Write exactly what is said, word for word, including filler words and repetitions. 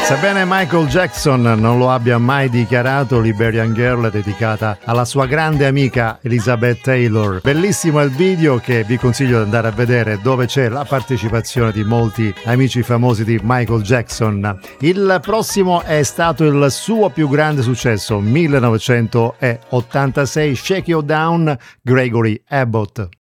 Sebbene Michael Jackson non lo abbia mai dichiarato, Liberian Girl è dedicata alla sua grande amica Elizabeth Taylor. Bellissimo il video che vi consiglio di andare a vedere, dove c'è la partecipazione di molti amici famosi di Michael Jackson. Il prossimo è stato il suo più grande successo, millenovecentottantasei, Shake You Down, Gregory Abbott.